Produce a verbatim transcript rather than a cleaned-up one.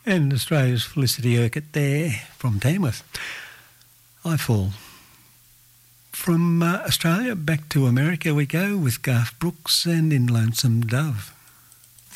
And Australia's Felicity Urquhart there from Tamworth. I Fall. From uh, Australia back to America we go with Garth Brooks and In Lonesome Dove.